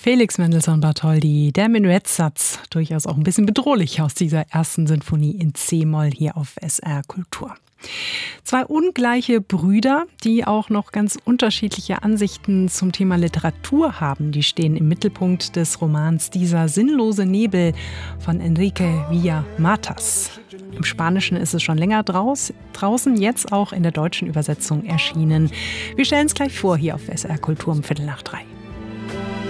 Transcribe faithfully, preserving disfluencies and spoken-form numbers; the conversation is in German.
Felix Mendelssohn Bartholdy, der Menuettsatz, durchaus auch ein bisschen bedrohlich aus dieser ersten Sinfonie in C-Moll hier auf S R Kultur. Zwei ungleiche Brüder, die auch noch ganz unterschiedliche Ansichten zum Thema Literatur haben, die stehen im Mittelpunkt des Romans Dieser sinnlose Nebel von Enrique Villa-Matas. Im Spanischen ist es schon länger draus, draußen, jetzt auch in der deutschen Übersetzung erschienen. Wir stellen es gleich vor hier auf S R Kultur um Viertel nach drei.